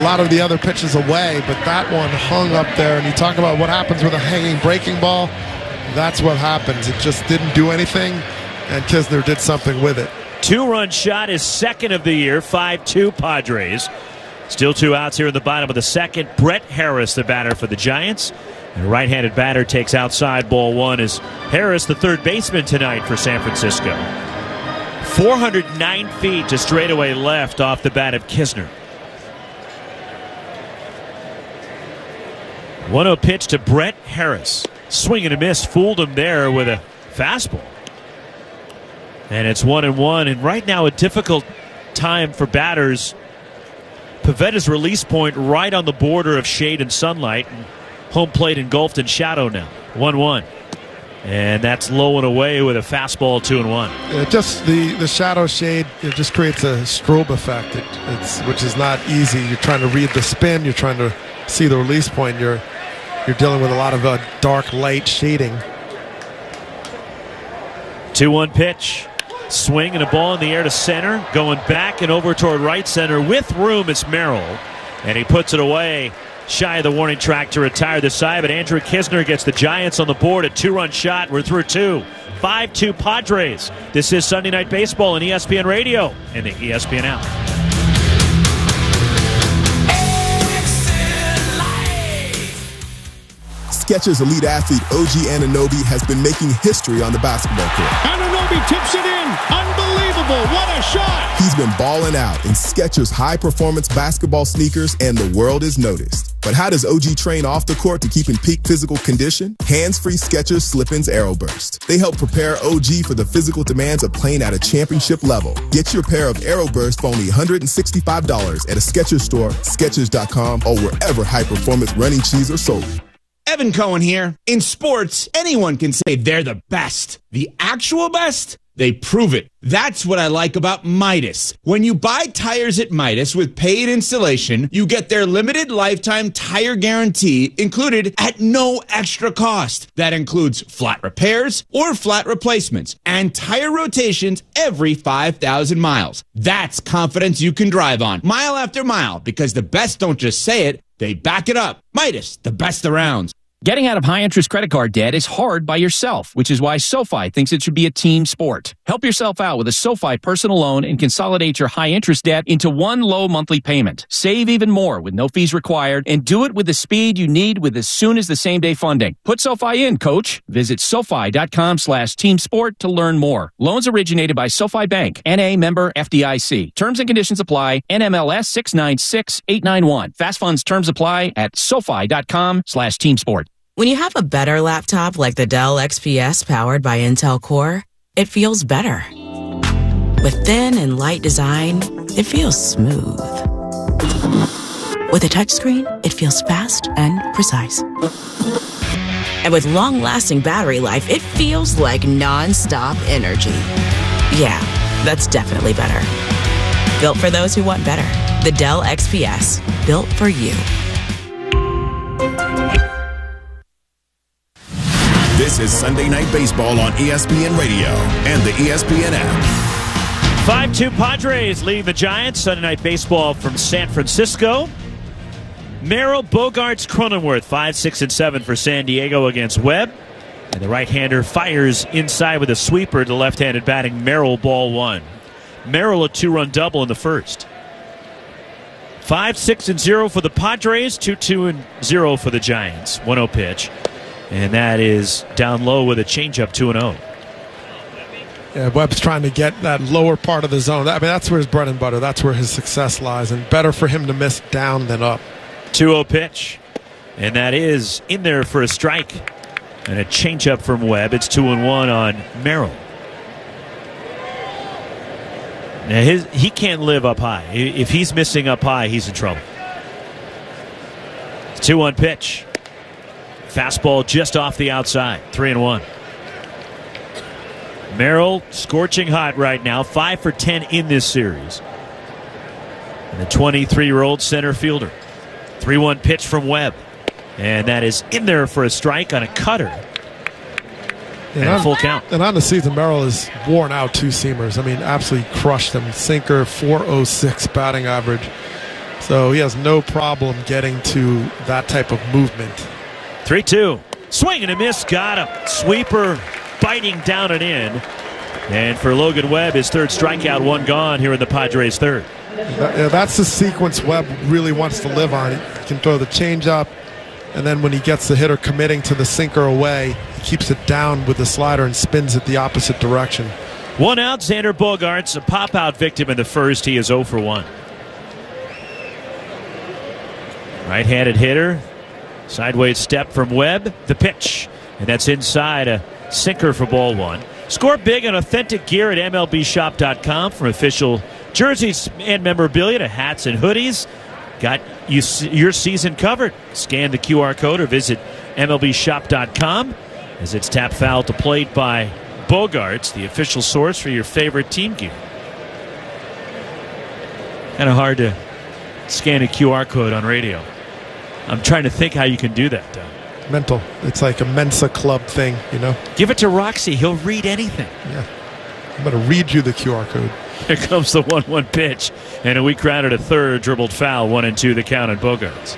a lot of the other pitches away, but that one hung up there. And you talk about what happens with a hanging breaking ball. That's what happens. It just didn't do anything, and Knizner did something with it. 2-run shot is second of the year, 5-2 Padres. Still 2 outs here in the bottom of the second. Brett Harris, the batter for the Giants. And a right-handed batter takes outside ball 1 as Harris, the third baseman tonight for San Francisco. 409 feet to straightaway left off the bat of Knizner. 1-0 pitch to Brett Harris. Swing and a miss, fooled him there with a fastball. And it's 1-1, and right now a difficult time for batters. Pavetta's release point right on the border of shade and sunlight. And home plate engulfed in shadow now. 1-1. And that's low and away with a fastball 2-1. Just the shadow shade, it just creates a strobe effect, which is not easy. You're trying to read the spin, you're trying to see the release point. You're dealing with a lot of dark light shading. 2-1 pitch. Swing and a ball in the air to center. Going back and over toward right center with room is Merrill. And he puts it away shy of the warning track to retire the side. But Andrew Knizner gets the Giants on the board. A 2-run shot. We're through 2. 5-2 Padres. This is Sunday Night Baseball on ESPN Radio and the ESPN app. Skechers elite athlete OG Anunoby has been making history on the basketball court. Anunoby tips it in. Unbelievable. What a shot. He's been balling out in Skechers high-performance basketball sneakers, and the world is noticed. But how does OG train off the court to keep in peak physical condition? Hands-free Skechers Slip-ins AeroBurst. They help prepare OG for the physical demands of playing at a championship level. Get your pair of AeroBurst for only $165 at a Skechers store, Skechers.com, or wherever high-performance running shoes are sold. Evan Cohen here. In sports, anyone can say they're the best. The actual best? They prove it. That's what I like about Midas. When you buy tires at Midas with paid installation, you get their limited lifetime tire guarantee included at no extra cost. That includes flat repairs or flat replacements and tire rotations every 5,000 miles. That's confidence you can drive on mile after mile, because the best don't just say it, they back it up. Midas, the best around. Getting out of high-interest credit card debt is hard by yourself, which is why SoFi thinks it should be a team sport. Help yourself out with a SoFi personal loan and consolidate your high-interest debt into one low monthly payment. Save even more with no fees required, and do it with the speed you need with as soon as the same-day funding. Put SoFi in, coach. Visit SoFi.com/teamsport to learn more. Loans originated by SoFi Bank, N.A. member FDIC. Terms and conditions apply. NMLS 696891. Fast funds terms apply at SoFi.com/teamsport. When you have a better laptop like the Dell XPS powered by Intel Core, it feels better. With thin and light design, it feels smooth. With a touchscreen, it feels fast and precise. And with long-lasting battery life, it feels like non-stop energy. Yeah, that's definitely better. Built for those who want better. The Dell XPS, built for you. This is Sunday Night Baseball on ESPN Radio and the ESPN app. 5-2 Padres lead the Giants. Sunday Night Baseball from San Francisco. Merrill, Bogarts, Cronenworth, 5, 6, and 7 for San Diego against Webb. And the right-hander fires inside with a sweeper to left-handed batting Merrill, ball 1. Merrill a 2-run double in the first. 5, 6, and 0 for the Padres. 2, 2, and 0 for the Giants. 1-0 pitch. And that is down low with a changeup, 2-0. Yeah, Webb's trying to get that lower part of the zone. I mean, that's where his bread and butter. That's where his success lies. And better for him to miss down than up. 2-0 pitch. And that is in there for a strike. And a changeup from Webb. It's 2-1 on Merrill. Now he can't live up high. If he's missing up high, he's in trouble. 2-1 pitch. Fastball just off the outside. 3-1. Merrill scorching hot right now. 5 for 10 in this series. And the 23-year-old center fielder. 3-1 pitch from Webb. And that is in there for a strike on a cutter. And a full count. And on the season, Merrill has worn out 2 seamers. I mean, absolutely crushed them. Sinker, .406 batting average. So he has no problem getting to that type of movement. 3-2. Swing and a miss. Got him. Sweeper biting down and in. And for Logan Webb, his third strikeout, one gone here in the Padres' third. That's the sequence Webb really wants to live on. He can throw the changeup, and then when he gets the hitter committing to the sinker away, he keeps it down with the slider and spins it the opposite direction. 1 out, Xander Bogaerts, a pop-out victim in the first. He is 0 for 1. Right-handed hitter. Sideways step from Webb. The pitch. And that's inside, a sinker for ball 1. Score big on authentic gear at MLBshop.com from official jerseys and memorabilia to hats and hoodies. Got your season covered. Scan the QR code or visit MLBshop.com as it's tap foul to plate by Bogaerts, the official source for your favorite team gear. Kind of hard to scan a QR code on radio. I'm trying to think how you can do that, Doug. Mental. It's like a Mensa Club thing, you know? Give it to Roxy. He'll read anything. Yeah. I'm going to read you the QR code. Here comes the 1-1 pitch. And a weak grounded to third, dribbled foul. 1-2 the count on Bogaerts.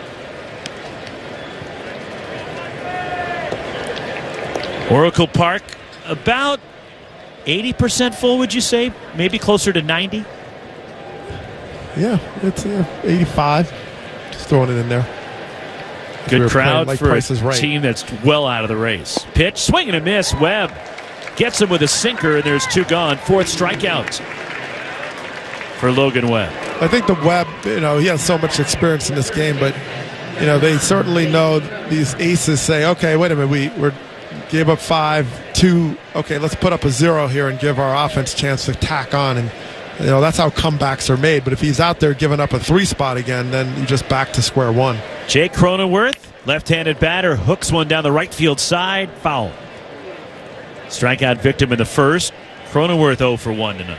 Oracle Park, about 80% full, would you say? Maybe closer to 90? Yeah, it's 85. Just throwing it in there. Good crowd like for Price is a Right. team that's well out of the race. Pitch, swing and a miss. Webb gets him with a sinker, and there's 2 gone. 4th strikeout for Logan Webb. I think the Webb, he has so much experience in this game, but, they certainly know these aces say, okay, wait a minute, we gave up 5-2. Okay, let's put up a 0 here and give our offense a chance to tack on. And, that's how comebacks are made. But if he's out there giving up a 3 spot again, then you just back to square one. Jake Cronenworth, left-handed batter, hooks one down the right field side. Foul. Strikeout victim in the first. Cronenworth 0 for 1 tonight.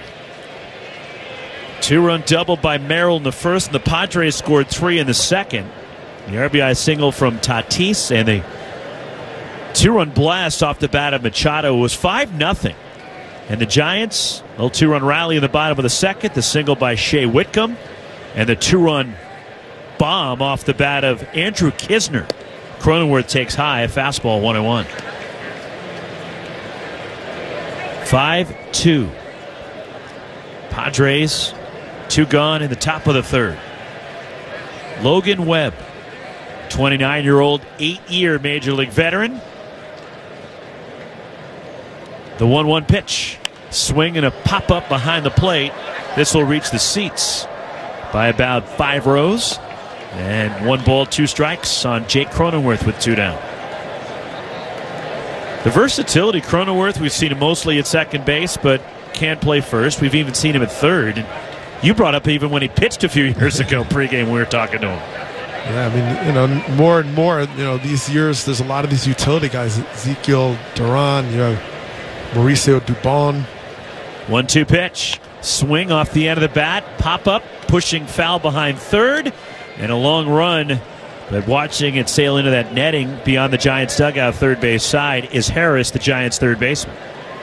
2-run double by Merrill in the first, and the Padres scored 3 in the second. The RBI single from Tatis, and the 2-run blast off the bat of Machado was 5-0. And the Giants, a little 2-run rally in the bottom of the second, the single by Shea Whitcomb, and the 2-run bomb off the bat of Andrew Kisner. Cronenworth takes high, a fastball, 1-1. 5-2. Padres, 2 gone in the top of the third. Logan Webb, 29-year-old, 8-year Major League veteran. The 1-1 pitch. Swing and a pop-up behind the plate. This will reach the seats by about 5 rows. And 1 ball, 2 strikes on Jake Cronenworth with 2 down. The versatility, Cronenworth, we've seen him mostly at second base, but can play first. We've even seen him at third. And you brought up even when he pitched a few years ago pregame, we were talking to him. Yeah, I mean, more and more, these years, there's a lot of these utility guys. Ezekiel Duran, Mauricio Dubon. 1-2 pitch. Swing off the end of the bat. Pop up, pushing foul behind third. And a long run. But watching it sail into that netting beyond the Giants' dugout third base side is Harris, the Giants' third baseman.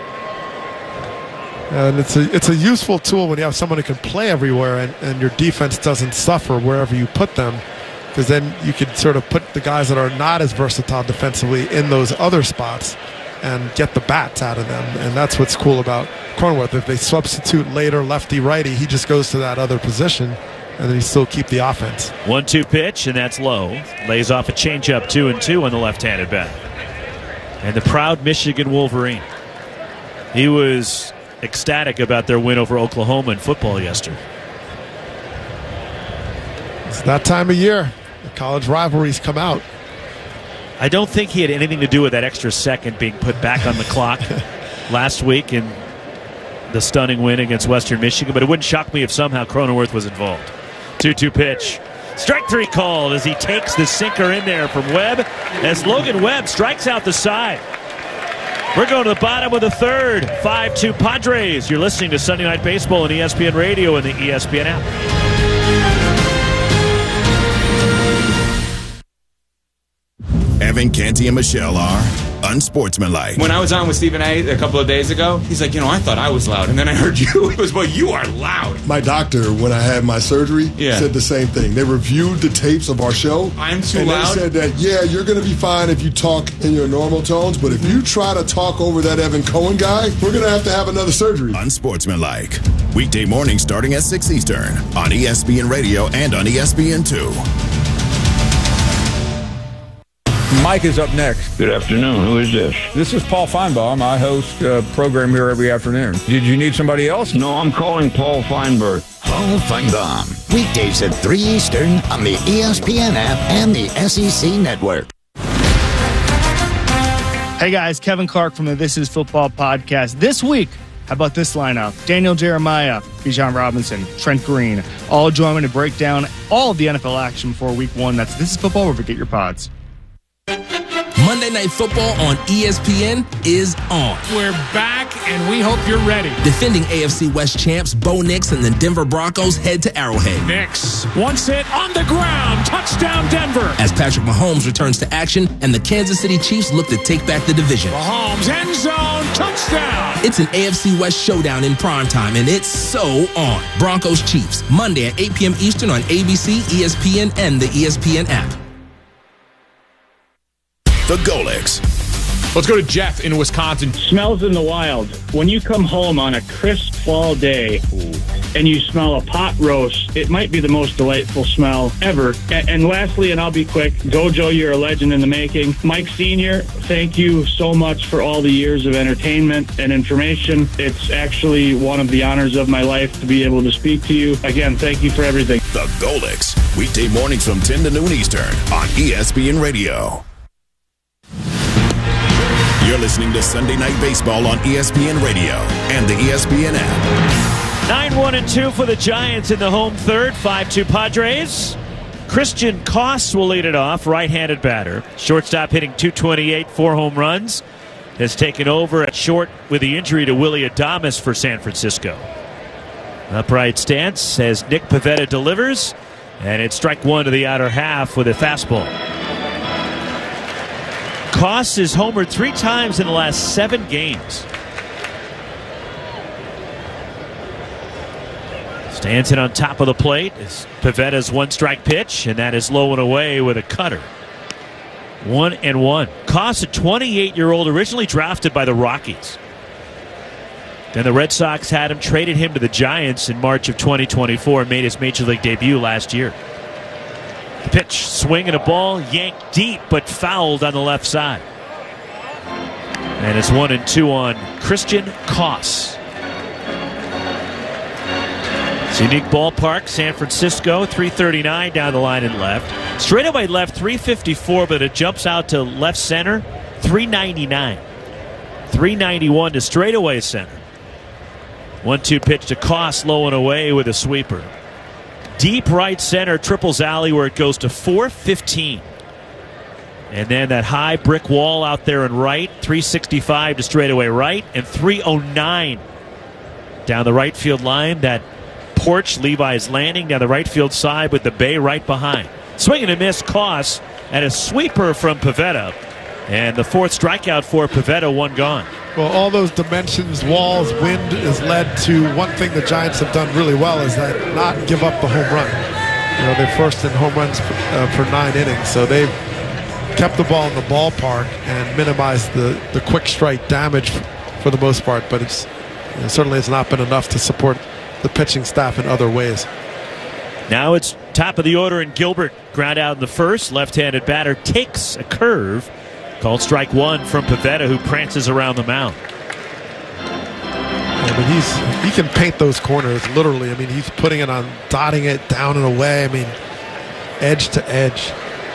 And it's a useful tool when you have someone who can play everywhere and your defense doesn't suffer wherever you put them. Because then you could sort of put the guys that are not as versatile defensively in those other spots and get the bats out of them. And that's what's cool about Cronenworth. If they substitute later lefty-righty, he just goes to that other position, and then he still keep the offense. 1-2 pitch, and that's low. Lays off a changeup 2-2 on the left-handed bat. And the proud Michigan Wolverine. He was ecstatic about their win over Oklahoma in football yesterday. It's that time of year. The college rivalries come out. I don't think he had anything to do with that extra second being put back on the clock last week in the stunning win against Western Michigan, but it wouldn't shock me if somehow Cronenworth was involved. 2-2 pitch. Strike 3 called as he takes the sinker in there from Webb as Logan Webb strikes out the side. We're going to the bottom of the third. 5-2 Padres. You're listening to Sunday Night Baseball on ESPN Radio and the ESPN app. Kevin, Canty, and Michelle are unsportsmanlike. When I was on with Stephen A. a couple of days ago, he's like, I thought I was loud. And then I heard you. It was, well, you are loud. My doctor, when I had my surgery, said the same thing. They reviewed the tapes of our show. I'm too loud? And they said that, you're going to be fine if you talk in your normal tones, but if you try to talk over that Evan Cohen guy, we're going to have another surgery. Unsportsmanlike. Weekday mornings starting at 6 Eastern on ESPN Radio and on ESPN2. Mike is up next. Good afternoon. Who is this? This is Paul Feinbaum. I host a program here every afternoon. Did you need somebody else? No, I'm calling Paul Feinberg. Paul Feinbaum. Weekdays at 3 Eastern on the ESPN app and the SEC Network. Hey guys, Kevin Clark from the This Is Football podcast. This week, how about this lineup? Daniel Jeremiah, Bijan Robinson, Trent Green, all join me to break down all of the NFL action before week 1. That's This Is Football, where we get your pods. Monday Night Football on ESPN is on. We're back, and we hope you're ready. Defending AFC West champs Bo Nix and the Denver Broncos head to Arrowhead. Nix wants it on the ground. Touchdown, Denver. As Patrick Mahomes returns to action and the Kansas City Chiefs look to take back the division. Mahomes, end zone, touchdown. It's an AFC West showdown in primetime, and it's so on. Broncos Chiefs, Monday at 8 p.m. Eastern on ABC, ESPN, and the ESPN app. The Golics. Let's go to Jeff in Wisconsin. Smells in the wild. When you come home on a crisp fall day and you smell a pot roast, it might be the most delightful smell ever. And lastly, and I'll be quick, Gojo, you're a legend in the making. Mike Sr., thank you so much for all the years of entertainment and information. It's actually one of the honors of my life to be able to speak to you. Again, thank you for everything. The Golics. Weekday mornings from 10 to noon Eastern on ESPN Radio. You're listening to Sunday Night Baseball on ESPN Radio and the ESPN app. 9-1-2 for the Giants in the home third. 5-2 Padres. Christian Koss will lead it off, right-handed batter. Shortstop hitting .228, 4 home runs. Has taken over at short with the injury to Willy Adames for San Francisco. Upright stance as Nick Pivetta delivers, and it's strike one to the outer half with a fastball. Koss has homered 3 times in the last 7 games. Stands in on top of the plate is Pivetta's 1-strike pitch, and that is low and away with a cutter. 1-1. Koss, a 28-year-old, originally drafted by the Rockies. Then the Red Sox had him, traded him to the Giants in March of 2024, and made his major league debut last year. The pitch, swing and a ball, yanked deep, but fouled on the left side. And it's 1-2 on Christian Koss. It's a unique ballpark, San Francisco, 339 down the line and left. Straightaway left, 354, but it jumps out to left center, 399. 391 to straightaway center. 1-2 pitch to Koss, low and away with a sweeper. Deep right center, triples alley where it goes to 415. And then that high brick wall out there in right, 365 to straightaway right, and 309 down the right field line. That porch, Levi's Landing, down the right field side with the bay right behind. Swing and a miss, Koss, and a sweeper from Pivetta. And the 4th strikeout for Pivetta, 1 gone. Well, all those dimensions, walls, wind has led to one thing the Giants have done really well is that not give up the home run. You know, they're first in home runs for 9 innings, so they've kept the ball in the ballpark and minimized the quick strike damage for the most part, but it's certainly it's not been enough to support the pitching staff in other ways. Now it's top of the order, and Gilbert ground out in the first. Left-handed batter takes a curve. Called strike 1 from Pivetta, who prances around the mound. I mean, he can paint those corners literally. I mean, he's putting it on, dotting it down and away. I mean, edge to edge.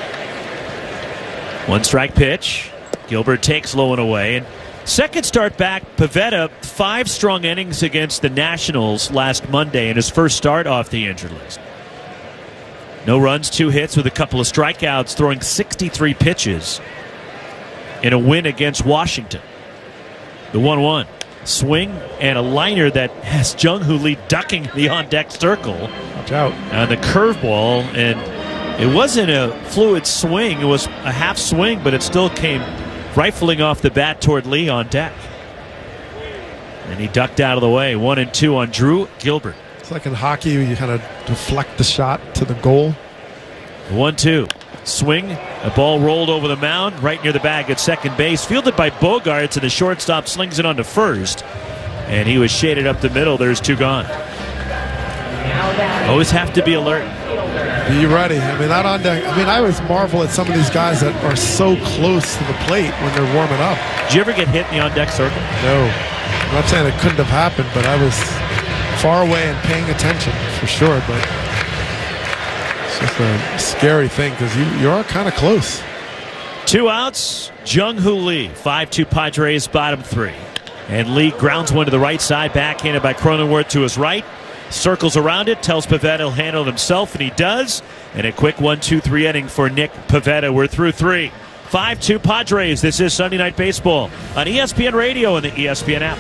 1-strike pitch. Gilbert takes low and away. And second start back, Pivetta, 5 strong innings against the Nationals last Monday in his first start off the injured list. No runs, 2 hits with a couple of strikeouts, throwing 63 pitches in a win against Washington. The 1-1. Swing and a liner that has Jung Hoo Lee ducking the on-deck circle. Watch out. On the curveball, and It wasn't a fluid swing. It was a half swing, but it still came rifling off the bat toward Lee on deck. And he ducked out of the way. 1-2 on Drew Gilbert. It's like in hockey, you kind of deflect the shot to the goal. 1-2. Swing. A ball rolled over the mound right near the bag at second base. Fielded by Bogaerts, and the shortstop slings it on to first. And he was shaded up the middle. There's 2 gone. Always have to be alert. Be ready. I mean, not on deck. I mean, I always marvel at some of these guys that are so close to the plate when they're warming up. Did you ever get hit in the on-deck circle? No. I'm not saying it couldn't have happened, but I was far away and paying attention for sure. But it's just a scary thing because you are kind of close. 2 outs. Jung-Hoo Lee. 5-2 Padres, bottom 3. And Lee grounds one to the right side, backhanded by Cronenworth to his right. Circles around it, tells Pivetta he'll handle it himself, and he does. And a quick 1-2-3 inning for Nick Pivetta. We're through 3. 5-2 Padres. This is Sunday Night Baseball on ESPN Radio and the ESPN app.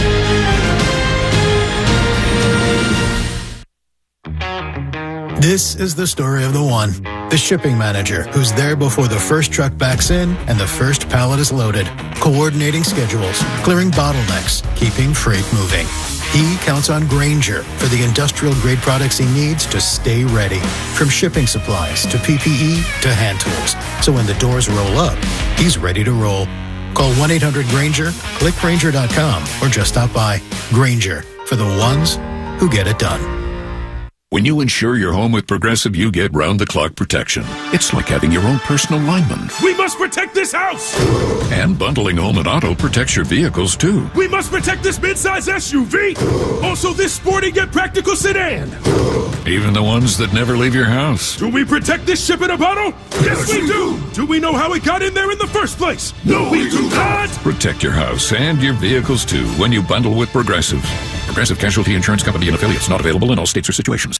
This is the story of the one. The shipping manager who's there before the first truck backs in and the first pallet is loaded, coordinating schedules, clearing bottlenecks, keeping freight moving. He counts on Grainger for the industrial-grade products he needs to stay ready. From shipping supplies to PPE to hand tools. So when the doors roll up, he's ready to roll. Call 1-800-GRAINGER, click Grainger.com, or just stop by. Grainger, for the ones who get it done. When you insure your home with Progressive, you get round-the-clock protection. It's like having your own personal lineman. We must protect this house! And bundling home and auto protects your vehicles, too. We must protect this midsize SUV! Also this sporty yet practical sedan! Even the ones that never leave your house. Do we protect this ship in a bottle? Yes, we do! Do we know how it got in there in the first place? No, we do not! Protect your house and your vehicles, too, when you bundle with Progressive. Progressive Casualty Insurance Company and affiliates, not available in all states or situations.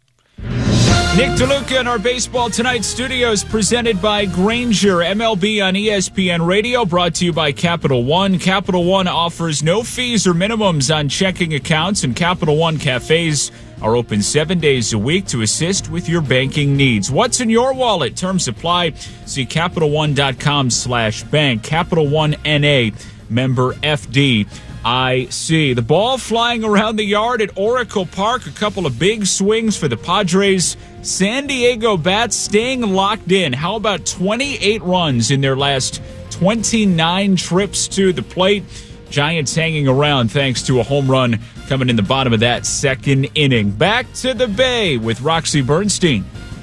Nick DeLuca in our Baseball Tonight studios, presented by Grainger. MLB on ESPN Radio, brought to you by Capital One. Capital One offers no fees or minimums on checking accounts, and Capital One cafes are open 7 days a week to assist with your banking needs. What's in your wallet? Terms apply. See CapitalOne.com/bank. Capital One NA, member FDIC. The ball flying around the yard at Oracle Park. A couple of big swings for the Padres. San Diego bats staying locked in. How about 28 runs in their last 29 trips to the plate? Giants hanging around thanks to a home run coming in the bottom of that second inning. Back to the Bay with Roxy Bernstein.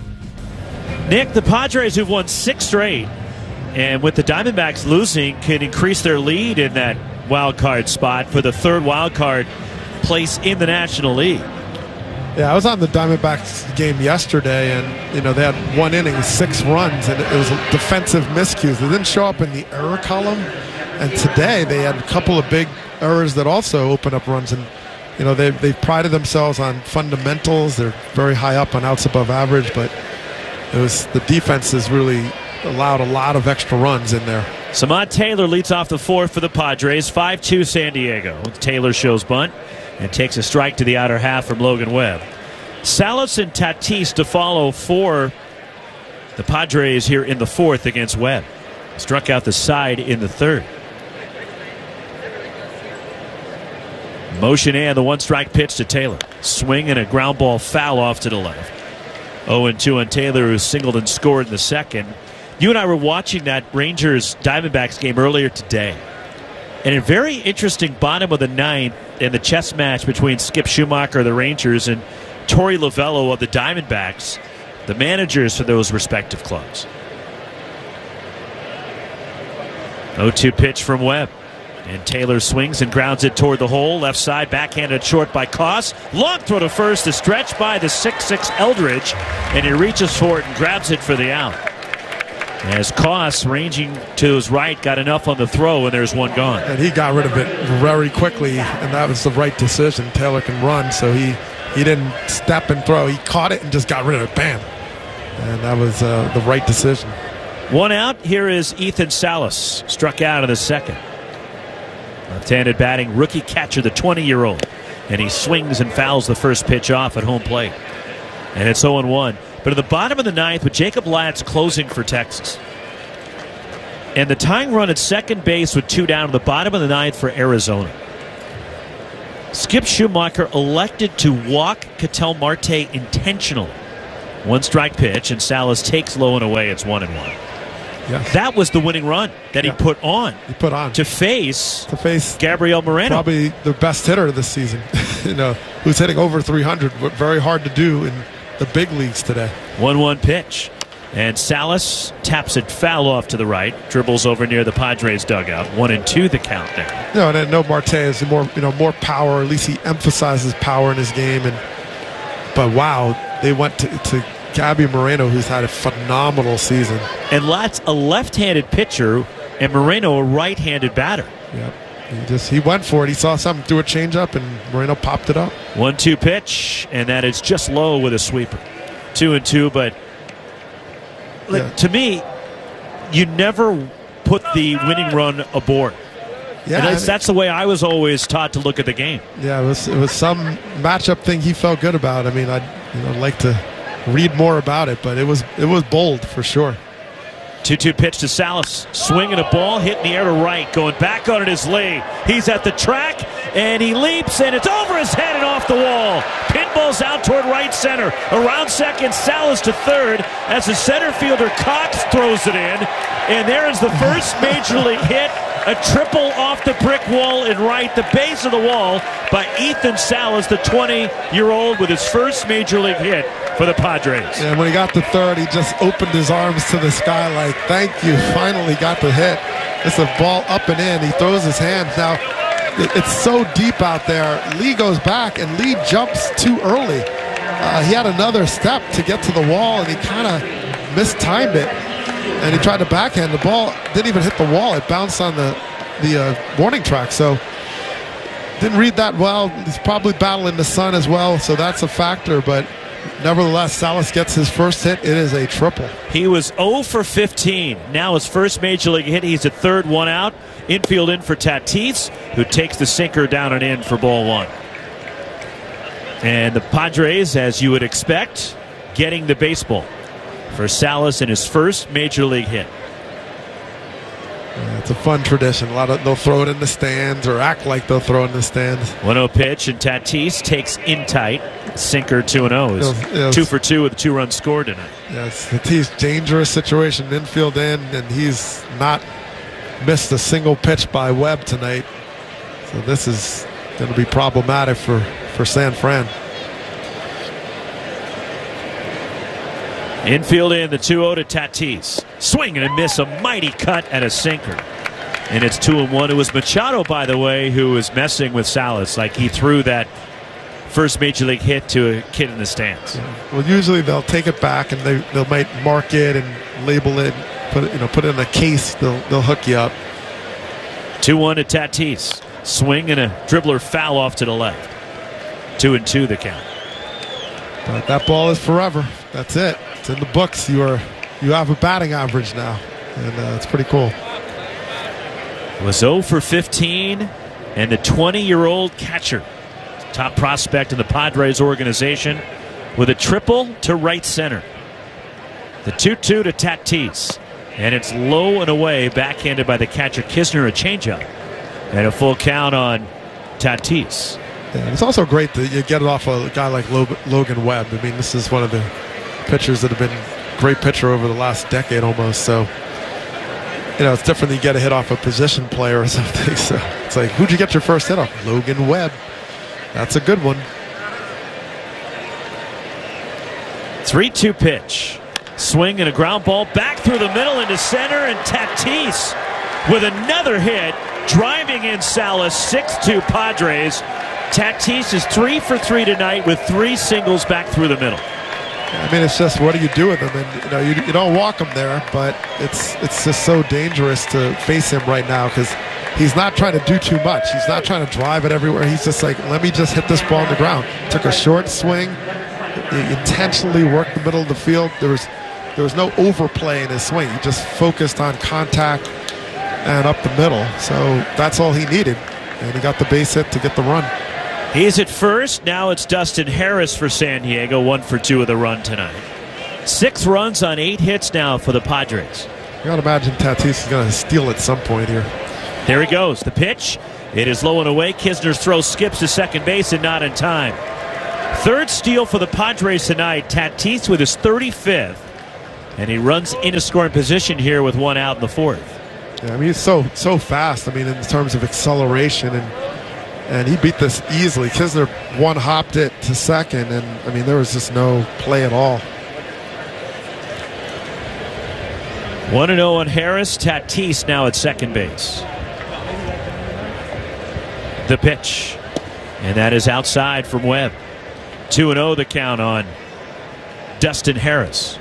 Nick, the Padres, who've won 6 straight, and with the Diamondbacks losing, can increase their lead in that wild card spot for the 3rd wild card place in the National League. Yeah, I was on the Diamondbacks game yesterday, and they had 1 inning, 6 runs, and it was defensive miscues. They didn't show up in the error column, and today they had a couple of big errors that also opened up runs. And they've prided themselves on fundamentals. They're very high up on outs above average, but the defense has really allowed a lot of extra runs in there. Samad Taylor leads off the 4th for the Padres. 5-2 San Diego. Taylor shows bunt and takes a strike to the outer half from Logan Webb. Salas and Tatis to follow for the Padres here in the 4th against Webb. Struck out the side in the 3rd. Motion and the 1-strike pitch to Taylor. Swing and a ground ball foul off to the left. 0-2 on Taylor, who singled and scored in the 2nd. You and I were watching that Rangers-Diamondbacks game earlier today. And a very interesting bottom of the 9th in the chess match between Skip Schumacher of the Rangers and Torey Lovello of the Diamondbacks, the managers for those respective clubs. 0-2 pitch from Webb. And Taylor swings and grounds it toward the hole. Left side, backhanded short by Koss. Long throw to first, a stretch by the 6'6 Eldridge. And he reaches for it and grabs it for the out. As Koss, ranging to his right, got enough on the throw, and there's one gone. And he got rid of it very quickly, and that was the right decision. Taylor can run, so he didn't step and throw. He caught it and just got rid of it. Bam. And that was the right decision. 1 out. Here is Ethan Salas. Struck out in the 2nd. Left-handed batting, rookie catcher, the 20-year-old. And he swings and fouls the first pitch off at home plate. And it's 0-1. But at the bottom of the ninth, with Jacob Latz closing for Texas, and the tying run at second base with 2 down at the bottom of the ninth for Arizona, Skip Schumacher elected to walk Ketel Marte intentionally. 1-strike pitch, and Salas takes low and away. It's 1-1. Yes. That was the winning run that he put on. He put on to face Gabriel Moreno, probably the best hitter this season. Who's hitting over 300. Very hard to do in the big leagues today. 1-1 pitch, and Salas taps it foul off to the right, dribbles over near the Padres dugout. 1-2 the count there. And I know Marte has more power. At least he emphasizes power in his game. But wow, they went to Gabby Moreno, who's had a phenomenal season. And Latz, a left-handed pitcher, and Moreno, a right-handed batter. Yep. He went for it. He saw something, threw a changeup, and Moreno popped it up. 1-2 pitch, and that is just low with a sweeper. 2-2, but to me, you never put the winning run aboard. Yeah, that's the way I was always taught to look at the game. Yeah, it was some matchup thing he felt good about. I mean, I'd like to read more about it, but it was bold for sure. 2-2 pitch to Salas. Swinging a ball, hit in the air to right. Going back on it is Lee. He's at the track, and he leaps, and it's over his head and off the wall. Pinballs out toward right center. Around second, Salas to third as the center fielder Cox throws it in. And there is the first major league hit. A triple off the brick wall in right, the base of the wall, by Ethan Salas, the 20-year-old, with his first major league hit for the Padres. And when he got to third, he just opened his arms to the sky like, thank you, finally got the hit. It's a ball up and in. He throws his hands. Now, it's so deep out there. Lee goes back, and Lee jumps too early. He had another step to get to the wall, and he kind of mistimed it. And he tried to backhand. The ball didn't even hit the wall. It bounced on the warning track. So didn't read that well. He's probably battling the sun as well, so that's a factor. But nevertheless, Salas gets his first hit. It is a triple. He was 0 for 15. Now his first major league hit. He's at third, 1 out. Infield in for Tatis, who takes the sinker down and in for ball 1. And the Padres, as you would expect, getting the baseball for Salas in his first major league hit. It's a fun tradition. They'll throw it in the stands or act like they'll throw it in the stands. 1-0 pitch, and Tatis takes in tight. Sinker 2-0. 2 for 2 with 2 runs scored tonight. Yes, Tatis, dangerous situation, infield in, and he's not missed a single pitch by Webb tonight. So this is going to be problematic for San Fran. Infield in, the 2-0 to Tatis. Swing and a miss, a mighty cut and a sinker. And it's 2-1. It was Machado, by the way, who was messing with Salas. Like he threw that first major league hit to a kid in the stands. Well, usually they'll take it back and they might mark it and label it, put it in a case. They'll hook you up. 2-1 to Tatis. Swing and a dribbler foul off to the left. 2-2 the count. But that ball is forever. That's it. It's in the books. You have a batting average now, and it's pretty cool. Was 0 for 15, and the 20-year-old catcher, top prospect in the Padres organization, with a triple to right center. The 2-2 to Tatis, and it's low and away, backhanded by the catcher Kisner, a changeup, and a full count on Tatis. Yeah, it's also great that you get it off a guy like Logan Webb. I mean, this is one of the pitchers that have been a great pitcher over the last decade almost. So, it's different than you get a hit off a position player or something. So it's like, who'd you get your first hit off? Logan Webb. That's a good one. 3-2 pitch. Swing and a ground ball back through the middle into center, and Tatis with another hit, driving in Salas. 6-2 Padres. Tatis is 3 for 3 tonight with 3 singles back through the middle. I mean, it's just, what do you do with him? And you don't walk him there, but it's just so dangerous to face him right now because he's not trying to do too much. He's not trying to drive it everywhere. He's just like, let me just hit this ball on the ground. Took a short swing. He intentionally worked the middle of the field. There was no overplay in his swing. He just focused on contact and up the middle. So that's all he needed, and he got the base hit to get the run. He's at first. Now it's Dustin Harris for San Diego. 1 for 2 of the run tonight. 6 runs on 8 hits now for the Padres. You got to imagine Tatis is going to steal at some point here. There he goes. The pitch. It is low and away. Kisner's throw skips to second base and not in time. 3rd steal for the Padres tonight. Tatis with his 35th. And he runs into scoring position here with 1 out in the 4th. Yeah, I mean, he's so fast. I mean, in terms of acceleration, and he beat this easily. Kisner one-hopped it to second, and I mean, there was just no play at all. 1-0 on Harris. Tatis now at second base. The pitch. And that is outside from Webb. 2-0 the count on Dustin Harris.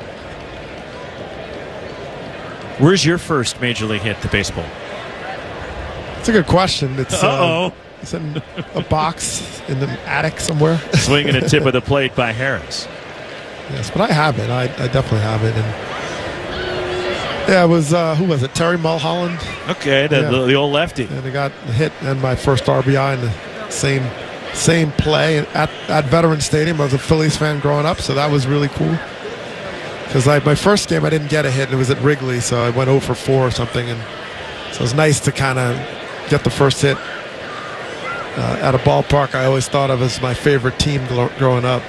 Where's your first major league hit to baseball? It's a good question. It's Uh-oh. It's in a box in the attic somewhere. Swinging a tip of the plate by Harris. Yes, but I have it. I definitely have it. And yeah, it was, who was it? Terry Mulholland. Okay, the old lefty. And I got the hit and my first RBI in the same play at Veterans Stadium. I was a Phillies fan growing up, so that was really cool. Because my first game I didn't get a hit, and it was at Wrigley, so I went 0 for 4 or something. And so it was nice to kind of get the first hit at a ballpark I always thought of as my favorite team growing up.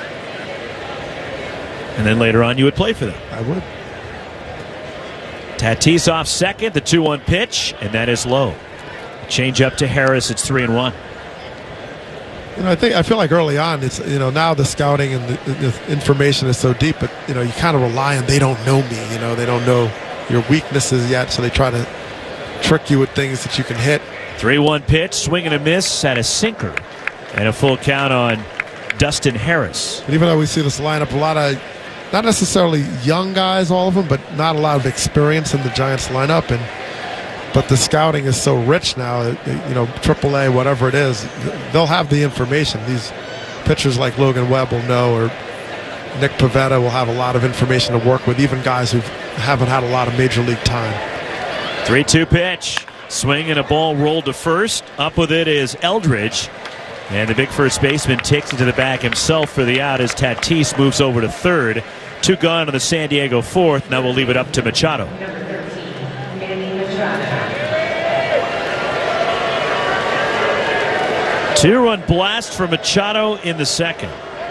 And then later on you would play for them. I would. Tatis off second, the 2-1 pitch, and that is low. Change up to Harris, it's 3-1. You know, I feel like early on, it's, you know, now the scouting and the information is so deep, but you know, you kind of rely on they don't know me. You know, they don't know your weaknesses yet, so they try to trick you with things that you can hit. 3-1 pitch, swing and a miss at a sinker, and a full count on Dustin Harris. But even though we see this lineup, a lot of not necessarily young guys, all of them, but not a lot of experience in the Giants lineup, but the scouting is so rich now. You know, AAA, whatever it is, they'll have the information. These pitchers like Logan Webb will know, or Nick Pivetta will have a lot of information to work with, even guys who haven't had a lot of major league time. 3-2 pitch, swing and a ball rolled to first. Up with it is Eldridge. And the big first baseman takes it to the back himself for the out as Tatis moves over to third. 2 gone on the San Diego 4th. Now we'll leave it up to Machado. Two-run blast for Machado in the second.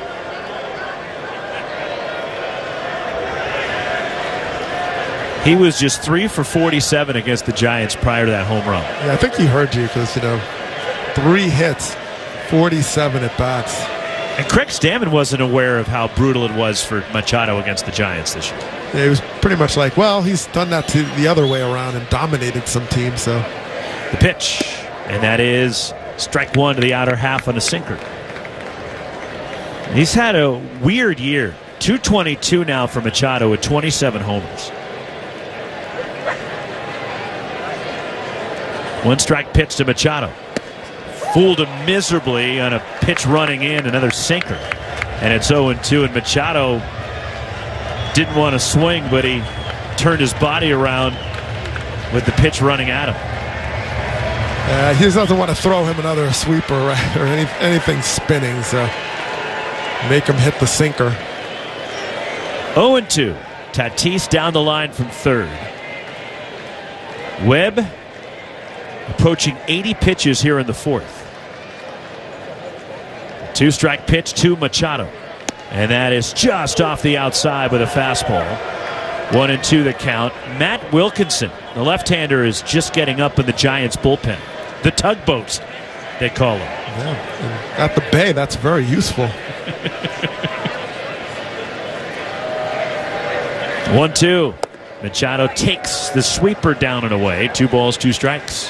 He was just 3 for 47 against the Giants prior to that home run. Yeah, I think he heard you because, you know, 3 hits, 47 at bats. And Craig Stammen wasn't aware of how brutal it was for Machado against the Giants this year. Yeah, he was pretty much like, well, he's done that to the other way around and dominated some teams. So the pitch, and that is strike 1 to the outer half on a sinker. He's had a weird year. 222 now for Machado with 27 homers. 1 strike pitch to Machado. Fooled him miserably on a pitch running in, another sinker. And it's 0-2, and Machado didn't want to swing, but he turned his body around with the pitch running at him. He just doesn't want to throw him another sweeper or anything spinning, so make him hit the sinker. 0-2. Tatis down the line from third. Webb approaching 80 pitches here in the 4th. 2-strike pitch to Machado. And that is just off the outside with a fastball. 1-2 the count. Matt Wilkinson, the left-hander, is just getting up in the Giants bullpen. The tugboats, they call him. Yeah, at the Bay, that's very useful. 1-2. Machado takes the sweeper down and away. 2 balls, 2 strikes.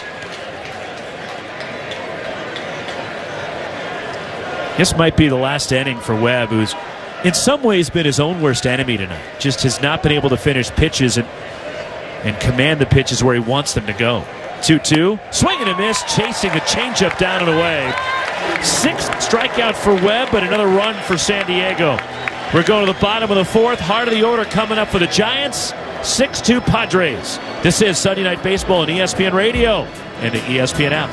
This might be the last inning for Webb, who's in some ways been his own worst enemy tonight. Just has not been able to finish pitches and command the pitches where he wants them to go. 2-2. Swing and a miss, chasing a changeup down and away. 6th strikeout for Webb, but another run for San Diego. We're going to the bottom of the 4th. Heart of the order coming up for the Giants. 6-2 Padres. This is Sunday Night Baseball on ESPN Radio and the ESPN app.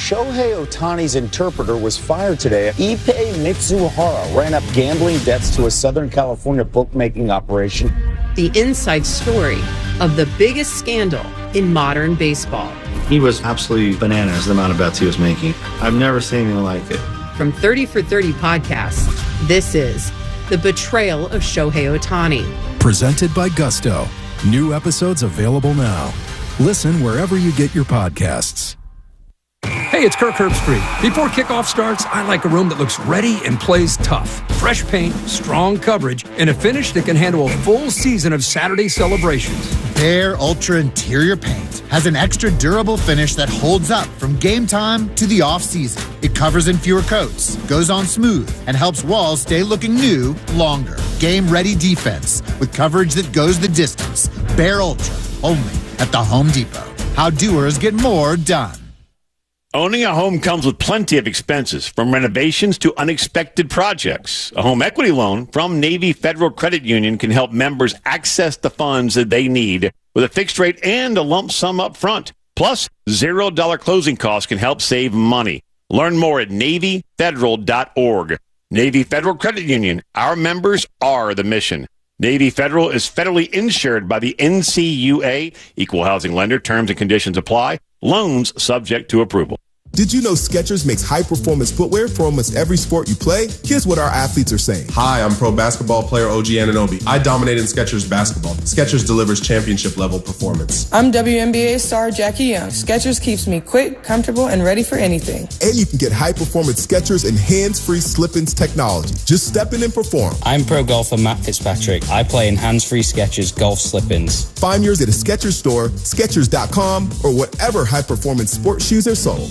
Shohei Ohtani's interpreter was fired today. Ippei Mitsuhara ran up gambling debts to a Southern California bookmaking operation. The inside story of the biggest scandal in modern baseball. He was absolutely bananas, the amount of bets he was making. I've never seen anything like it. From 30 for 30 podcasts, this is The Betrayal of Shohei Ohtani. Presented by Gusto. New episodes available now. Listen wherever you get your podcasts. Hey, it's Kirk Herbstreit. Before kickoff starts, I like a room that looks ready and plays tough. Fresh paint, strong coverage, and a finish that can handle a full season of Saturday celebrations. Behr Ultra Interior Paint has an extra durable finish that holds up from game time to the off-season. It covers in fewer coats, goes on smooth, and helps walls stay looking new longer. Game-ready defense with coverage that goes the distance. Behr Ultra, only at the Home Depot. How doers get more done. Owning a home comes with plenty of expenses, from renovations to unexpected projects. A home equity loan from Navy Federal Credit Union can help members access the funds that they need with a fixed rate and a lump sum up front. Plus, $0 closing costs can help save money. Learn more at NavyFederal.org. Navy Federal Credit Union. Our members are the mission. Navy Federal is federally insured by the NCUA. Equal housing lender. Terms and conditions apply. Loans subject to approval. Did you know Skechers makes high-performance footwear for almost every sport you play? Here's what our athletes are saying. Hi, I'm pro basketball player OG Anunoby. I dominate in Skechers basketball. Skechers delivers championship-level performance. I'm WNBA star Jackie Young. Skechers keeps me quick, comfortable, and ready for anything. And you can get high-performance Skechers and hands-free slip-ins technology. Just step in and perform. I'm pro golfer Matt Fitzpatrick. I play in hands-free Skechers golf slip-ins. Find yours at a Skechers store, Skechers.com, or whatever high-performance sports shoes are sold.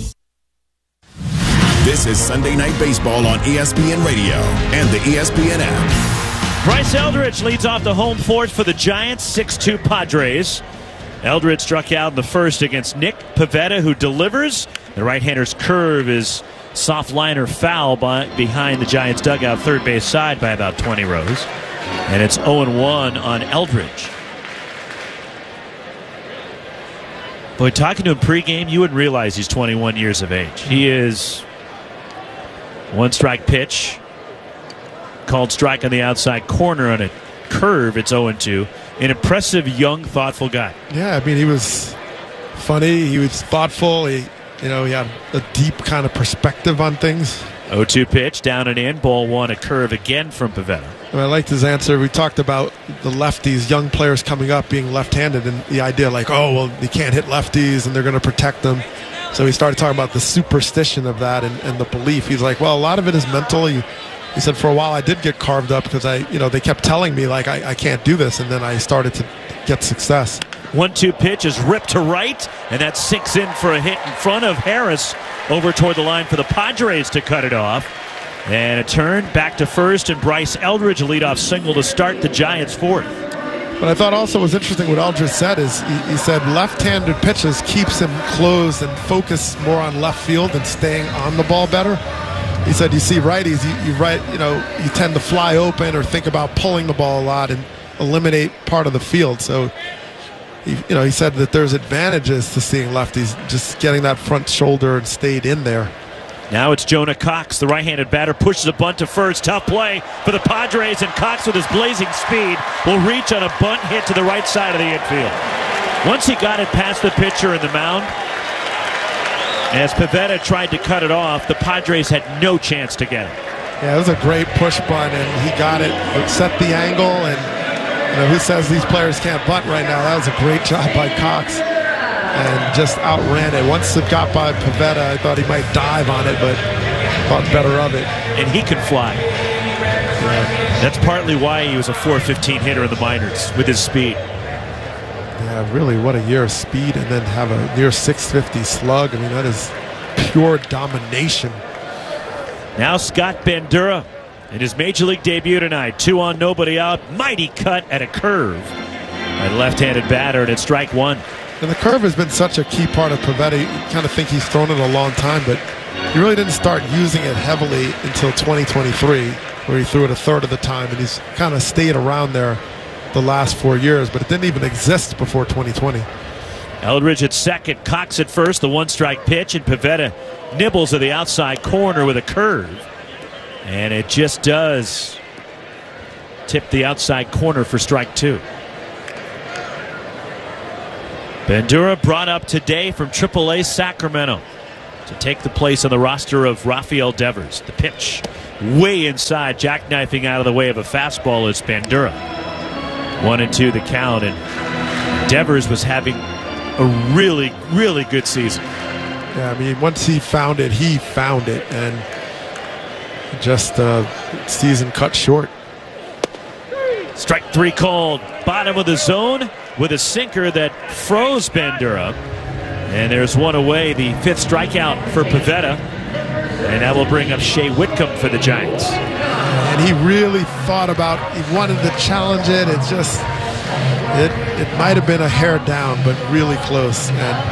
This is Sunday Night Baseball on ESPN Radio and the ESPN app. Bryce Eldridge leads off the home fourth for the Giants, 6-2 Padres. Eldridge struck out in the first against Nick Pivetta, who delivers. The right-hander's curve is soft liner foul behind the Giants' dugout third base side by about 20 rows. And it's 0-1 on Eldridge. Boy, talking to him pregame, you wouldn't realize he's 21 years of age. He is one strike pitch. Called strike on the outside corner on a curve. It's 0-2. An impressive, young, thoughtful guy. Yeah, I mean, he was funny. He was thoughtful. He had a deep kind of perspective on things. 0-2 pitch, down and in. Ball one, a curve again from Pivetta. And I liked his answer. We talked about the lefties, young players coming up being left-handed, and the idea like, oh, well, you can't hit lefties and they're going to protect them. So he started talking about the superstition of that and the belief. He's like, well, a lot of it is mental. He said, for a while I did get carved up because they kept telling me like I can't do this, and then I started to get success. 1-2 pitch is ripped to right, and that sinks in for a hit in front of Harris over toward the line for the Padres to cut it off. And a turn back to first, and Bryce Eldridge, a leadoff single to start the Giants' fourth. But I thought also was interesting what Eldridge said is he said left-handed pitches keeps him closed and focused more on left field and staying on the ball better. He said you see righties, you tend to fly open or think about pulling the ball a lot and eliminate part of the field. So he said that there's advantages to seeing lefties, just getting that front shoulder and stayed in there. Now it's Jonah Cox, the right-handed batter, pushes a bunt to first. Tough play for the Padres, and Cox with his blazing speed will reach on a bunt hit to the right side of the infield. Once he got it past the pitcher in the mound, as Pivetta tried to cut it off, the Padres had no chance to get it. Yeah, it was a great push bunt, and he got it, set the angle, and who says these players can't bunt right now? That was a great job by Cox. And just outran it. Once it got by Pivetta, I thought he might dive on it, but thought better of it. And he can fly. Yeah. That's partly why he was a .415 hitter in the minors with his speed. Yeah, really, what a year of speed, and then have a near .650 slug. I mean, that is pure domination. Now Scott Bandura in his major league debut tonight. 2 on, nobody out. Mighty cut at a curve. A left-handed batter, and it's strike one. And the curve has been such a key part of Pivetta. You kind of think he's thrown it a long time, but he really didn't start using it heavily until 2023, where he threw it a third of the time, and he's kind of stayed around there the last 4 years, but it didn't even exist before 2020. Eldridge at second, Cox at first, the one-strike pitch, and Pivetta nibbles to the outside corner with a curve. And it just does tip the outside corner for strike 2. Bandura brought up today from AAA Sacramento to take the place on the roster of Rafael Devers. The pitch way inside, jackknifing out of the way of a fastball is Bandura. 1-2 the count, and Devers was having a really, really good season. Yeah, I mean, once he found it, and just season cut short. Strike 3 called. Bottom of the zone with a sinker that froze Bandura. And there's one away, the 5th strikeout for Pivetta. And that will bring up Shea Whitcomb for the Giants. And he really thought about, he wanted to challenge it. It's just, it might have been a hair down, but really close.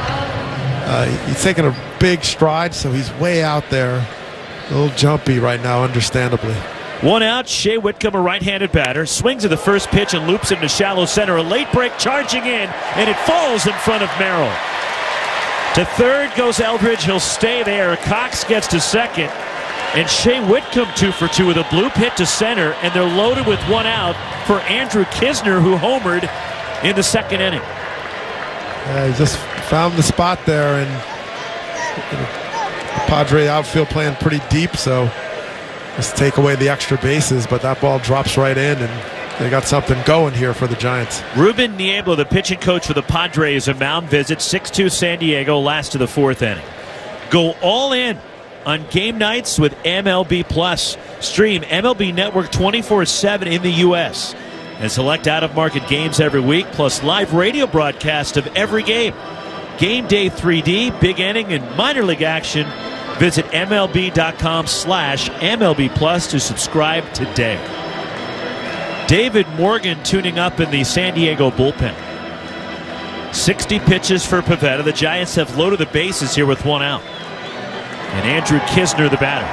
And he's taking a big stride, so he's way out there. A little jumpy right now, understandably. 1 out, Shea Whitcomb, a right-handed batter, swings at the first pitch and loops it into shallow center. A late break charging in, and it falls in front of Merrill. To third goes Eldridge. He'll stay there. Cox gets to second. And Shea Whitcomb 2 for 2 with a bloop hit to center, and they're loaded with 1 out for Andrew Kisner, who homered in the second inning. He just found the spot there, and the Padre outfield playing pretty deep, so just take away the extra bases, but that ball drops right in, and they got something going here for the Giants. Ruben Niebla, the pitching coach for the Padres, a mound visit, 6-2 San Diego, last to the 4th inning. Go all in on game nights with MLB Plus. Stream MLB Network 24/7 in the U.S. and select out-of-market games every week, plus live radio broadcast of every game. Game Day 3D, big inning, and minor league action. Visit MLB.com/MLB Plus to subscribe today. David Morgan tuning up in the San Diego bullpen. 60 pitches for Pivetta. The Giants have loaded the bases here with 1 out. And Andrew Kisner, the batter.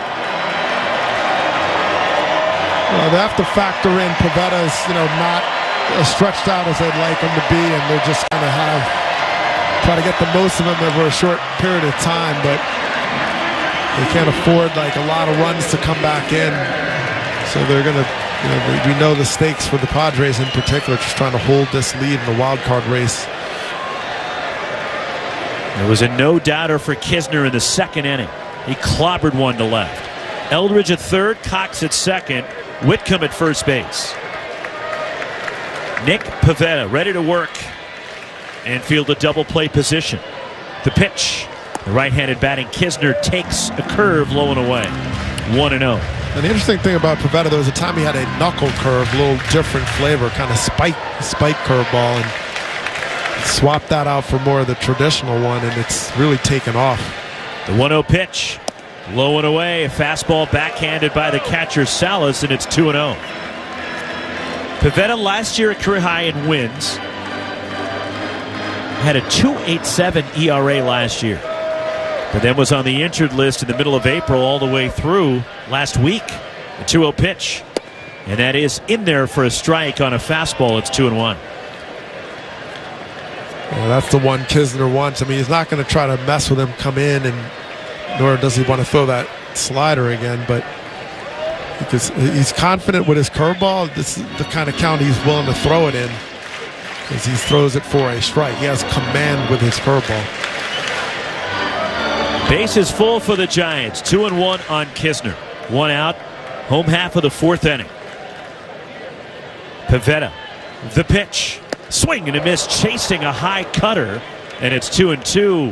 Well, they have to factor in Pivetta's, not as stretched out as they'd like him to be, and they're just going to try to get the most of him over a short period of time, but they can't afford a lot of runs to come back in. So they're going to, we know the stakes for the Padres in particular, just trying to hold this lead in the wild card race. There was a no-doubter for Kisner in the second inning. He clobbered one to left. Eldridge at third, Cox at second, Whitcomb at first base. Nick Pivetta ready to work and field a double play position. The pitch. The right-handed batting Kisner takes a curve low and away. 1-0. And the interesting thing about Pivetta, there was a time he had a knuckle curve, a little different flavor, kind of spike curveball, and swap that out for more of the traditional one, and it's really taken off. The 1-0 pitch, low and away, a fastball backhanded by the catcher Salas, and it's 2-0. Pivetta last year a career high in wins. Had a 2.87 ERA last year, but then was on the injured list in the middle of April all the way through last week. The 2-0 pitch, and that is in there for a strike on a fastball. It's 2-1. Well, that's the one Kisner wants. I mean, he's not going to try to mess with him, come in, and nor does he want to throw that slider again, but because he's confident with his curveball, this is the kind of count he's willing to throw it in, because he throws it for a strike. He has command with his curveball. Bases full for the Giants. 2-1 on Kisner. 1 out. Home half of the 4th inning. Pivetta, the pitch. Swing and a miss, chasing a high cutter, and it's 2-2.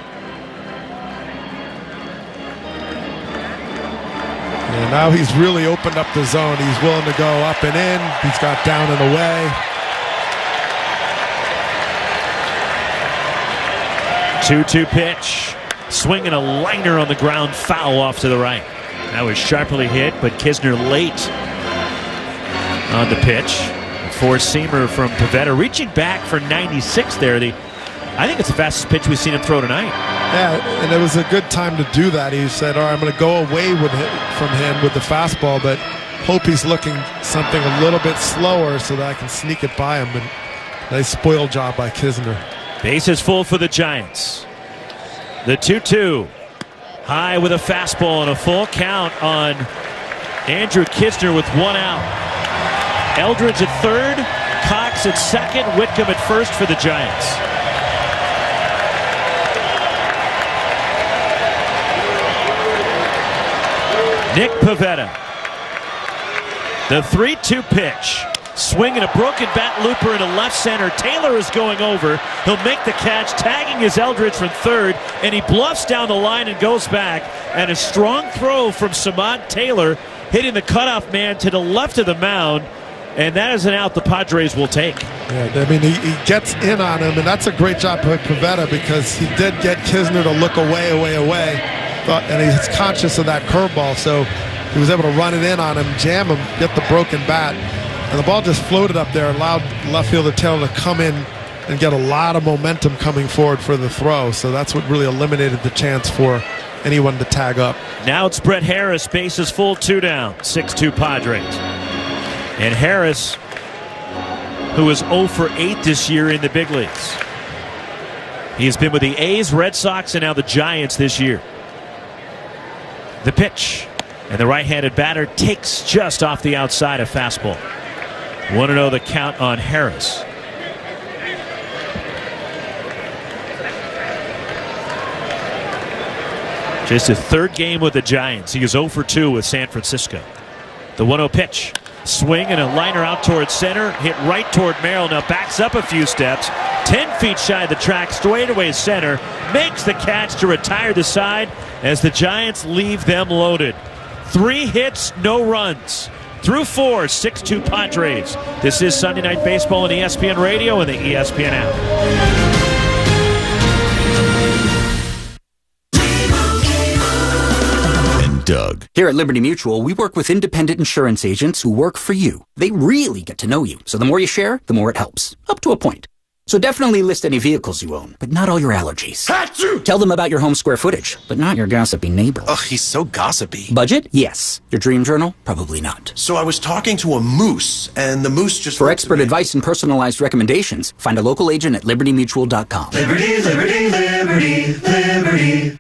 And now he's really opened up the zone. He's willing to go up and in. He's got down and away. 2-2 pitch. Swinging a liner on the ground, foul off to the right. That was sharply hit, but Kisner late on the pitch. Four-seamer from Pivetta, reaching back for 96 there. I think it's the fastest pitch we've seen him throw tonight. Yeah, and it was a good time to do that. He said, all right, I'm going to go away from him with the fastball, but hope he's looking something a little bit slower so that I can sneak it by him. And nice spoil job by Kisner. Bases full for the Giants. The 2-2. High with a fastball and a full count on Andrew Knizner with one out. Eldridge at third, Cox at second, Whitcomb at first for the Giants. Nick Pivetta. The 3-2 pitch. Swing and a broken bat looper into left center. Taylor is going over. He'll make the catch, tagging his Eldridge from third, and he bluffs down the line and goes back. And a strong throw from Samad Taylor, hitting the cutoff man to the left of the mound. And that is an out the Padres will take. Yeah, I mean, he gets in on him, and that's a great job by Pivetta because he did get Knizner to look away. And he's conscious of that curveball, so he was able to run it in on him, jam him, get the broken bat. And the ball just floated up there, allowed left fielder Taylor to come in and get a lot of momentum coming forward for the throw. So that's what really eliminated the chance for anyone to tag up. Now it's Brett Harris, bases full, 2 down, 6-2 Padres. And Harris, who is 0 for 8 this year in the big leagues. He's been with the A's, Red Sox, and now the Giants this year. The pitch, and the right-handed batter takes just off the outside of fastball. 1-0 the count on Harris. Just his third game with the Giants. He is 0 for 2 with San Francisco. The 1-0 pitch. Swing and a liner out toward center. Hit right toward Merrill. Now backs up a few steps. 10 feet shy of the track. Straightaway center. Makes the catch to retire the side as the Giants leave them loaded. 3 hits, no runs. Through 4, 6-2 Padres. This is Sunday Night Baseball on ESPN Radio and the ESPN app. Doug. Here at Liberty Mutual, we work with independent insurance agents who work for you. They really get to know you, so the more you share, the more it helps. Up to a point. So definitely list any vehicles you own, but not all your allergies. Achoo! Tell them about your home square footage, but not your gossipy neighbor. Ugh, he's so gossipy. Budget? Yes. Your dream journal? Probably not. So I was talking to a moose, and the moose just... For expert advice and personalized recommendations, find a local agent at libertymutual.com. Liberty, liberty, liberty, liberty.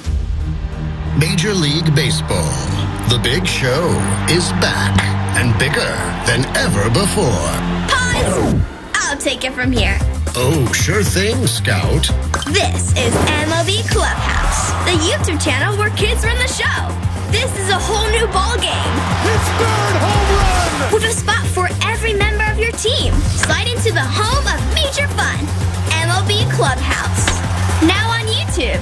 Major League Baseball. The Big Show is back and bigger than ever before. Pause! I'll take it from here. Oh, sure thing, Scout. This is MLB Clubhouse, the YouTube channel where kids run the show. This is a whole new ball game. It's third home run! With a spot for every member of your team. Slide into the home of major fun. MLB Clubhouse. Now on YouTube.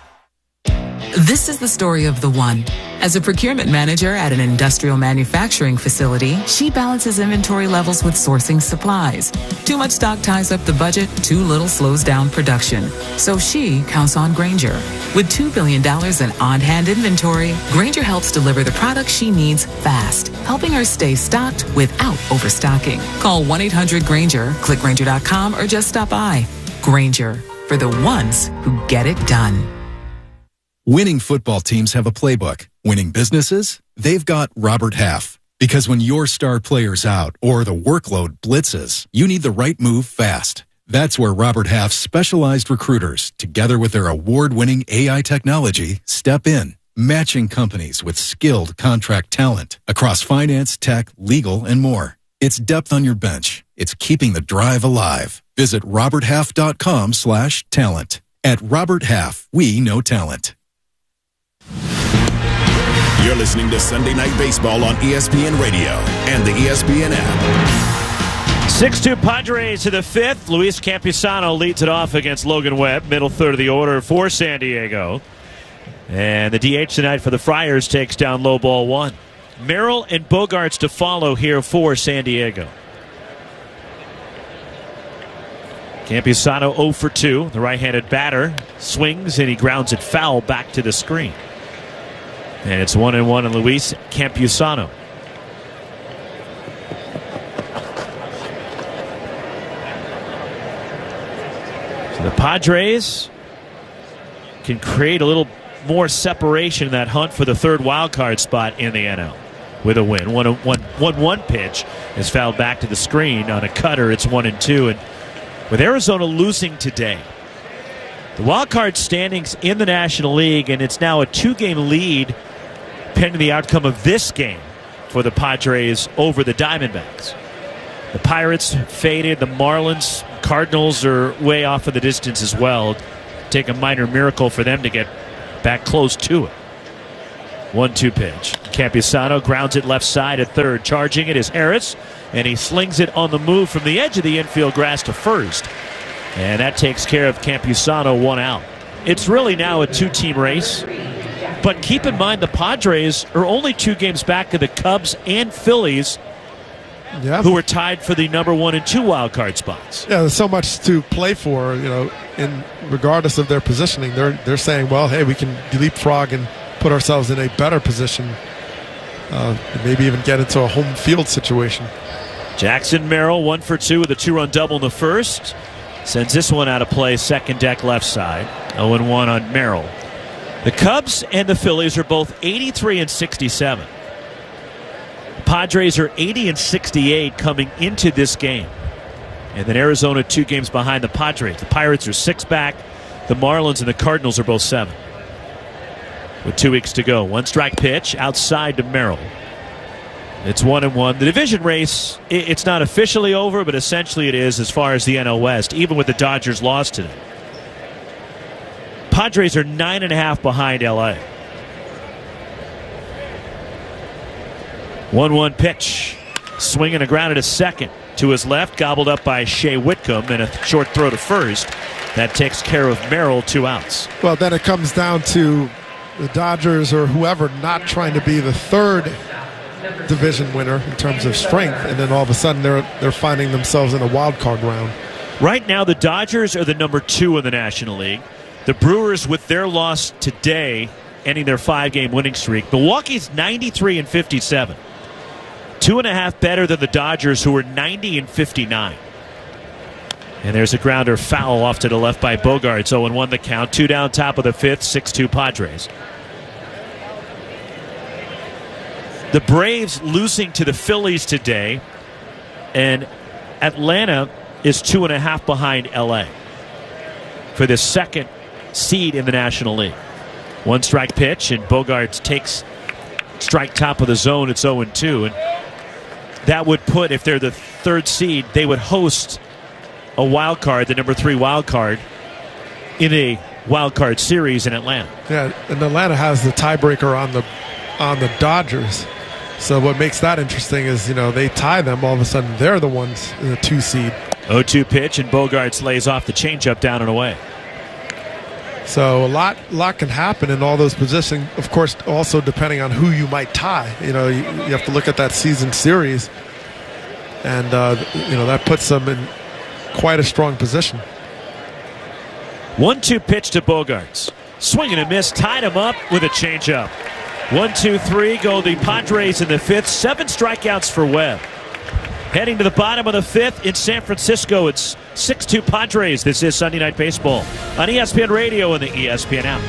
This is the story of the one. As a procurement manager at an industrial manufacturing facility, she balances inventory levels with sourcing supplies. Too much stock ties up the budget, too little slows down production. So she counts on Grainger. With $2 billion in on-hand inventory, Grainger helps deliver the products she needs fast, helping her stay stocked without overstocking. Call 1-800-GRAINGER, click Grainger.com, or just stop by. Grainger, for the ones who get it done. Winning football teams have a playbook. Winning businesses? They've got Robert Half. Because when your star player's out or the workload blitzes, you need the right move fast. That's where Robert Half's specialized recruiters, together with their award-winning AI technology, step in, matching companies with skilled contract talent across finance, tech, legal, and more. It's depth on your bench. It's keeping the drive alive. Visit roberthalf.com/talent. At Robert Half, we know talent. You're listening to Sunday Night Baseball on ESPN Radio and the ESPN app. 6-2 Padres to the 5th. Luis Campusano leads it off against Logan Webb. Middle third of the order for San Diego. And the DH tonight for the Friars takes down low ball 1. Merrill and Bogaerts to follow here for San Diego. Campusano 0 for 2. The right-handed batter swings and he grounds it foul back to the screen. And it's 1-1 on Luis Campusano. So the Padres can create a little more separation in that hunt for the third wild card spot in the NL with a win. 1-1 pitch is fouled back to the screen on a cutter. It's 1-2, and With Arizona losing today, the wild card standings in the National League, and it's now a 2-game lead pending the outcome of this game for the Padres over the Diamondbacks. The Pirates faded. The Marlins, Cardinals are way off in the distance as well. Take a minor miracle for them to get back close to it. 1-2 pitch. Campusano grounds it left side at third. Charging it is Harris, and he slings it on the move from the edge of the infield grass to first. And that takes care of Campusano, 1 out. It's really now a 2-team race. But keep in mind the Padres are only 2 games back of the Cubs and Phillies, who are tied for the number 1 and 2 wild card spots. Yeah, there's so much to play for, in regardless of their positioning. They're saying, well, hey, we can leapfrog and put ourselves in a better position, maybe even get into a home field situation. Jackson Merrill 1 for 2 with a 2-run double in the first. Sends this one out of play, second deck left side. 0-1 on Merrill. The Cubs and the Phillies are both 83 and 67. The Padres are 80 and 68 coming into this game. And then Arizona 2 games behind the Padres. The Pirates are 6 back. The Marlins and the Cardinals are both 7. With 2 weeks to go. 1 strike pitch outside to Merrill. It's 1-1. The division race, it's not officially over, but essentially it is as far as the NL West, even with the Dodgers' loss today. Padres are 9.5 behind LA. 1-1 pitch. Swing and a ground at a second. To his left, gobbled up by Shea Whitcomb, and a short throw to first. That takes care of Merrill, 2 outs. Well, then it comes down to the Dodgers or whoever not trying to be the 3rd division winner in terms of strength, and then all of a sudden they're finding themselves in a wild card round. Right now, the Dodgers are the number 2 in the National League. The Brewers, with their loss today, ending their 5-game winning streak. Milwaukee's 93 and 57. 2.5 better than the Dodgers, who are 90 and 59. And there's a grounder foul off to the left by Bogaerts. 0-1 the count. 2 down, top of the 5th. 6-2 Padres. The Braves losing to the Phillies today, and Atlanta is 2.5 behind LA for the 2nd seed in the National League. 1 strike pitch, and Bogaerts takes strike top of the zone. It's 0-2, and that would put, if they're the 3rd seed, they would host a wild card, the number 3 wild card, in a wild card series in Atlanta. Yeah, and Atlanta has the tiebreaker on the Dodgers. So what makes that interesting is, they tie them. All of a sudden, they're the ones in the 2 seed. 0-2 pitch, and Bogaerts lays off the changeup down and away. So a lot can happen in all those positions. Of course, also depending on who you might tie. You have to look at that season series, and that puts them in quite a strong position. 1-2 pitch to Bogaerts. Swing and a miss, tied him up with a changeup. 1-2-3 go the Padres in the 5th. 7 strikeouts for Webb. Heading to the bottom of the 5th in San Francisco, it's 6-2 Padres. This is Sunday Night Baseball on ESPN Radio and the ESPN app.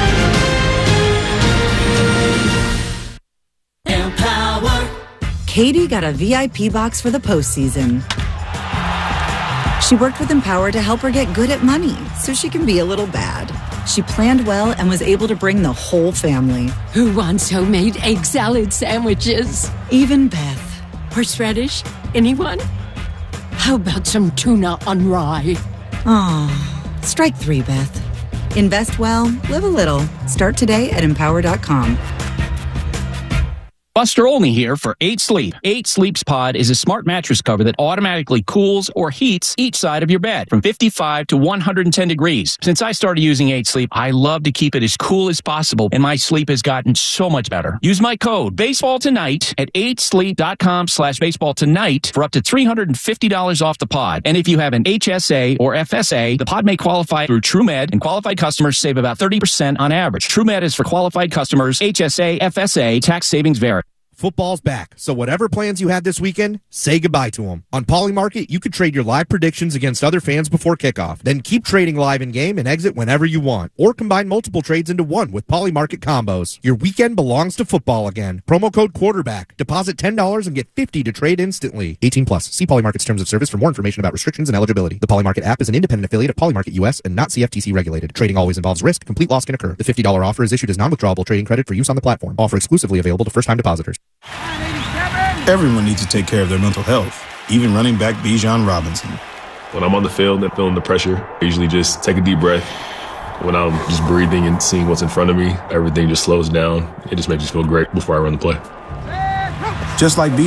Empower. Katie got a VIP box for the postseason. She worked with Empower to help her get good at money so she can be a little bad. She planned well and was able to bring the whole family. Who wants homemade egg salad sandwiches? Even Beth. Horseradish? Anyone? How about some tuna on rye? Aw, strike 3, Beth. Invest well, live a little. Start today at Empower.com. Buster Olney here for 8 Sleep. 8 Sleep's Pod is a smart mattress cover that automatically cools or heats each side of your bed from 55 to 110 degrees. Since I started using 8 Sleep, I love to keep it as cool as possible, and my sleep has gotten so much better. Use my code BASEBALLTONIGHT at 8sleep.com/baseballtonight for up to $350 off the pod. And if you have an HSA or FSA, the pod may qualify through TrueMed, and qualified customers save about 30% on average. TrueMed is for qualified customers. HSA, FSA, tax savings vary. Football's back, so whatever plans you had this weekend, say goodbye to them. On Polymarket, you could trade your live predictions against other fans before kickoff. Then keep trading live in-game and exit whenever you want. Or combine multiple trades into one with Polymarket combos. Your weekend belongs to football again. Promo code quarterback. Deposit $10 and get $50 to trade instantly. 18 plus. See Polymarket's terms of service for more information about restrictions and eligibility. The Polymarket app is an independent affiliate of Polymarket US and not CFTC regulated. Trading always involves risk. Complete loss can occur. The $50 offer is issued as non-withdrawable trading credit for use on the platform. Offer exclusively available to first-time depositors. Everyone needs to take care of their mental health, even running back Bijan Robinson. When I'm on the field and feeling the pressure, I usually just take a deep breath. When I'm just breathing and seeing what's in front of me, everything just slows down. It just makes me feel great before I run the play. Just like